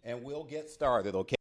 and we'll get started, okay?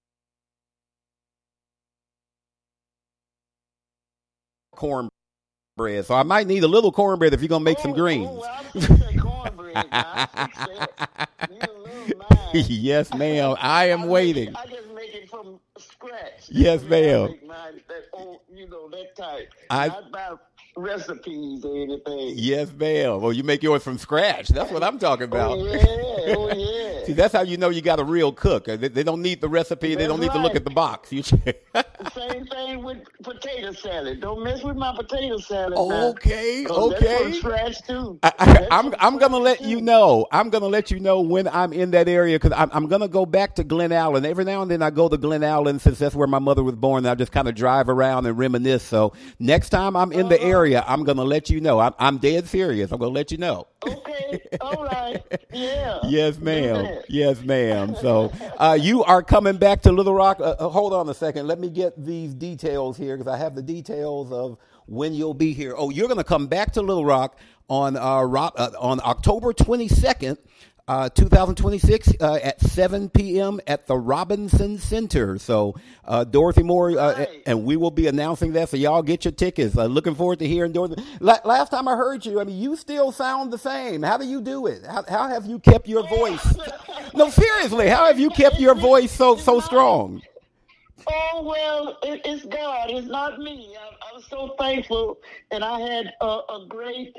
Cornbread. So I might need a little cornbread if you're going to make some greens. Well, I fix that cornbread. Now. I fix that. You lose mine. Yes, ma'am. I am waiting. I just make it from scratch. Yes, ma'am. I make mine that old, that type. I Not by recipes or anything. Yes, ma'am. Well, you make yours from scratch. That's what I'm talking about. Oh, yeah. Oh, yeah. See, that's how you know you got a real cook. They don't need the recipe. They don't need to look at the box. Same thing with potato salad. Don't mess with my potato salad. Okay, now. okay. That's from scratch, too. I'm going to let you know. I'm going to let you know when I'm in that area because I'm going to go back to Glen Allen. Every now and then I go to Glen Allen since that's where my mother was born. And I just kind of drive around and reminisce. So next time I'm in the area, I'm going to let you know. I'm dead serious. I'm going to let you know. Okay. All right. Yeah. Yes, ma'am. Yes, ma'am. So you are coming back to Little Rock. Hold on a second. Let me get these details here because I have the details of when you'll be here. Oh, you're going to come back to Little Rock on October 22nd. 2026 at 7 p.m. at the Robinson Center. So Dorothy Moore, and we will be announcing that. So y'all get your tickets. Looking forward to hearing Dorothy. Last time I heard you, I mean, you still sound the same. How do you do it? How have you kept your voice? No, seriously, how have you kept your voice so strong? Oh, well, it's God. It's not me. I'm so thankful. And I had a great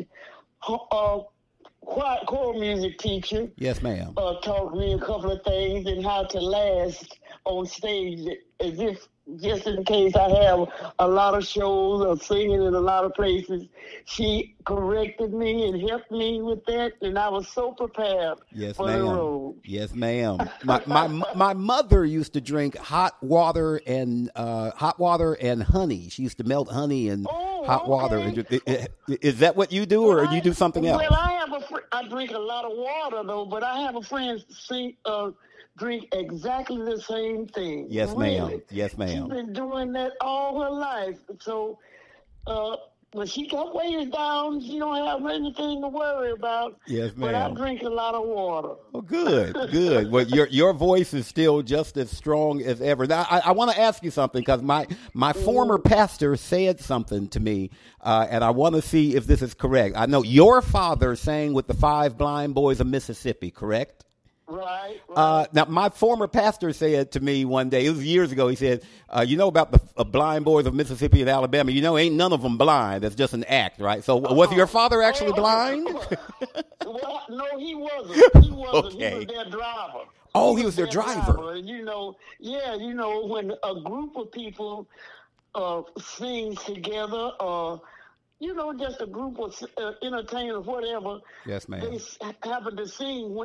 choir music teacher. Yes, ma'am. Taught me a couple of things and how to last on stage as if just in case I have a lot of shows or singing in a lot of places. She corrected me and helped me with that, and I was so prepared for the role. Yes, ma'am. My mother used to drink hot water and honey. She used to melt honey in hot water. Is that what you do, or do you do something else? Well, I drink a lot of water though, but I have a friend drink exactly the same thing. Yes, ma'am. Yes, ma'am. She's been doing that all her life. So when she got weighs down, she don't have anything to worry about. Yes, ma'am. But I drink a lot of water. Oh, good, good. Well, your voice is still just as strong as ever. Now, I want to ask you something because my former pastor said something to me, and I want to see if this is correct. I know your father sang with the Five Blind Boys of Mississippi, correct? Right. Now, my former pastor said to me one day, it was years ago, he said, you know about the blind boys of Mississippi and Alabama, ain't none of them blind. That's just an act, right? So was your father actually blind? Well, no, he wasn't. He wasn't. Okay. He was their driver. Oh, he was their driver. And, when a group of people sings together, just a group of entertainers, whatever. Yes, ma'am. They happen to sing